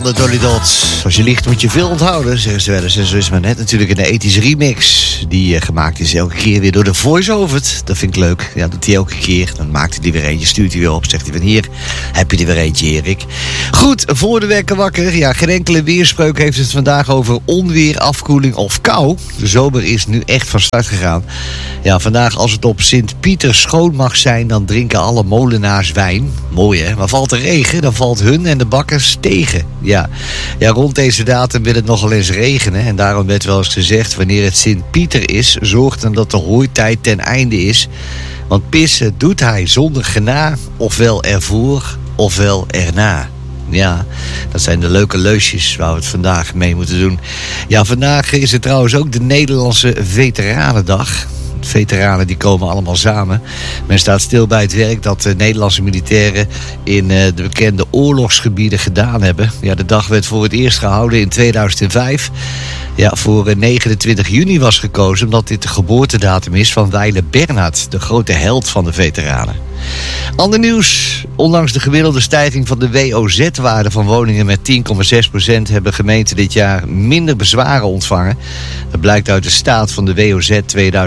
de Dolly Dots. Als je liegt moet je veel onthouden, zeggen ze wel eens. En zo is maar net natuurlijk een ethische remix. Die gemaakt is elke keer weer door de voice-over. Dat vind ik leuk. Ja, doet hij elke keer. Dan maakt hij er weer eentje, stuurt hij weer op. Zegt hij van hier, heb je er weer eentje, Erik. Goed, voor de wekker wakker. Ja, geen enkele weerspreuk heeft het vandaag over onweer, afkoeling of kou. De zomer is nu echt van start gegaan. Ja, vandaag als het op Sint-Pieter schoon mag zijn, dan drinken alle molenaars wijn. Mooi hè, maar valt er regen, dan valt hun en de bakkers tegen. Ja, rond deze datum wil het nogal eens regenen. En daarom werd wel eens gezegd, wanneer het Sint-Pieter is, zorgt dan dat de hooitijd ten einde is. Want pissen doet hij zonder gena, ofwel ervoor, ofwel erna. Ja, dat zijn de leuke leusjes waar we het vandaag mee moeten doen. Ja, vandaag is het trouwens ook de Nederlandse Veteranendag. Veteranen die komen allemaal samen. Men staat stil bij het werk dat de Nederlandse militairen in de bekende oorlogsgebieden gedaan hebben. Ja, de dag werd voor het eerst gehouden in 2005. Ja, voor 29 juni was gekozen omdat dit de geboortedatum is van Weile Bernhard, de grote held van de veteranen. Ander nieuws. Ondanks de gemiddelde stijging van de WOZ-waarde van woningen met 10,6% hebben gemeenten dit jaar minder bezwaren ontvangen. Dat blijkt uit de staat van de WOZ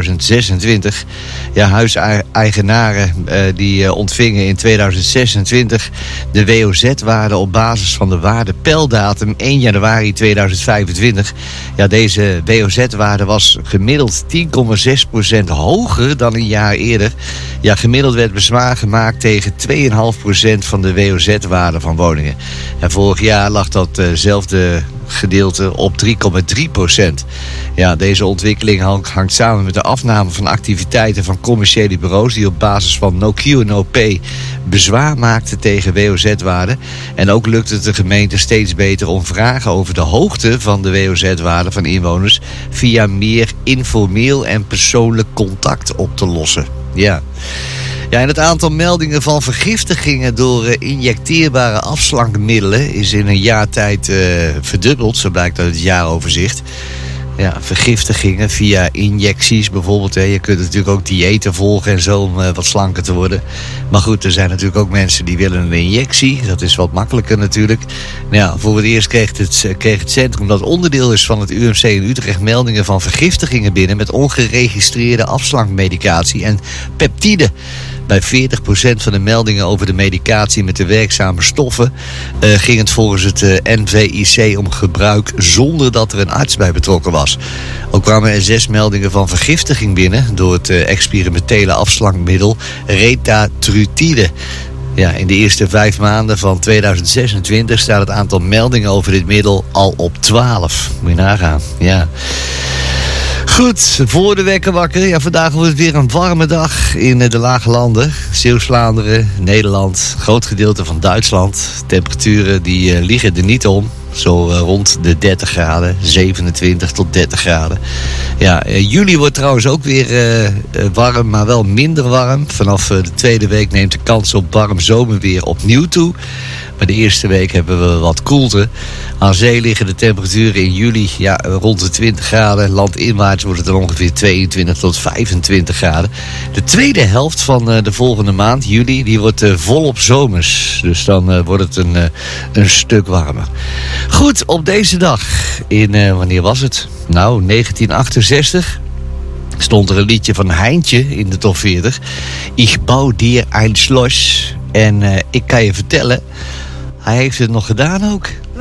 2026. Ja, huiseigenaren die ontvingen in 2026 de WOZ-waarde op basis van de waardepeildatum 1 januari 2025. Ja, deze WOZ-waarde was gemiddeld 10,6% hoger dan een jaar eerder. Ja, gemiddeld werd bezwaar gemaakt tegen 2,5% van de WOZ-waarde van woningen. En vorig jaar lag datzelfde gedeelte op 3,3%. Ja, deze ontwikkeling hangt samen met de afname van activiteiten van commerciële bureaus die op basis van no-Q en no-pay bezwaar maakten tegen WOZ-waarden. En ook lukt het de gemeente steeds beter om vragen over de hoogte van de WOZ-waarde van inwoners via meer informeel en persoonlijk contact op te lossen. Ja. Ja, en het aantal meldingen van vergiftigingen door injecteerbare afslankmiddelen is in een jaar tijd verdubbeld, zo blijkt uit het jaaroverzicht. Ja, vergiftigingen via injecties bijvoorbeeld. Hè. Je kunt natuurlijk ook diëten volgen en zo om wat slanker te worden. Maar goed, er zijn natuurlijk ook mensen die willen een injectie. Dat is wat makkelijker natuurlijk. Nou ja, voor het eerst kreeg het centrum dat onderdeel is van het UMC in Utrecht meldingen van vergiftigingen binnen met ongeregistreerde afslankmedicatie en peptiden. Bij 40% van de meldingen over de medicatie met de werkzame stoffen ging het volgens het NVIC om gebruik zonder dat er een arts bij betrokken was. Ook kwamen er 6 meldingen van vergiftiging binnen door het experimentele afslankmiddel retatrutide. Ja, in de eerste 5 maanden van 2026 staat het aantal meldingen over dit middel al op 12. Moet je nagaan, ja. Goed, voor de wekker wakker. Ja, vandaag wordt het weer een warme dag in de lage landen. Zeeuws-Vlaanderen, Nederland, groot gedeelte van Duitsland. Temperaturen die liegen er niet om. Zo rond de 30 graden, 27 tot 30 graden. Ja, juli wordt trouwens ook weer warm, maar wel minder warm. Vanaf de tweede week neemt de kans op warm zomerweer opnieuw toe. Maar de eerste week hebben we wat koelte. Aan zee liggen de temperaturen in juli rond de 20 graden. Landinwaarts wordt het dan ongeveer 22 tot 25 graden. De tweede helft van de volgende maand, juli, die wordt volop zomers. Dus dan wordt het een stuk warmer. Goed, op deze dag, wanneer was het? Nou, 1968... stond er een liedje van Heintje in de top 40. Ich bouw dir ein Schloss. En ik kan je vertellen, hij heeft het nog gedaan ook.